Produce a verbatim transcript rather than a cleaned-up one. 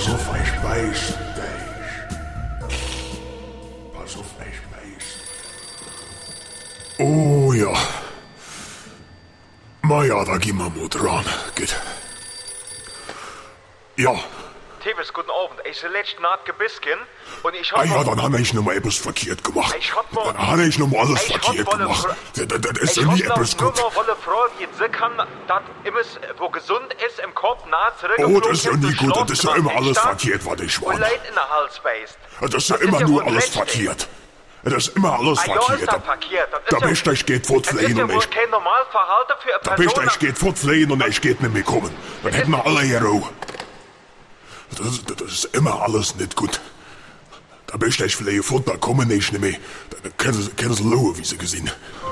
Pass auf, ich beiß dich. Pass auf, ich beiß. Oh ja. Ma ja, da gehen wir mal dran. Geht. Ja. Tevis, guten Abend. Ich bin letzte Nacht gebisken und ich hab... Ah ja, dann habe ich noch mal etwas verkehrt gemacht. Ich hab mal... Dann habe ich noch mal alles ich verkehrt hab mal gemacht. eine Das, das ist ich ja nie hab etwas nur gut. mal eine Frage, wie sie kann, dass immer, wo gesund ist, im Kopf nah zurück... Oh, das ist ja nie gut. Das ist ja immer alles verkehrt, was ich Und war. Leid in der Hals beißt. Das ist ja Das immer ist ja nur wohl alles recht, verkehrt. Das ist immer alles Ah, ja, ist verkehrt. das verkehrt. Das ist Da ja- bist du, ich geht Das ist fortfliehen ja und wohl ich... kein Normalverhalten für Da eine bist du, Person... ich geht fortfliehen und ich geht nicht mehr kommen. Dann hätten wir alle hier auch. Das, ist- das ist immer alles nicht gut. Da bist du, ich fliege fort, da kommen ich nicht mehr. Da können sie, können sie schauen, wie sie gesehen.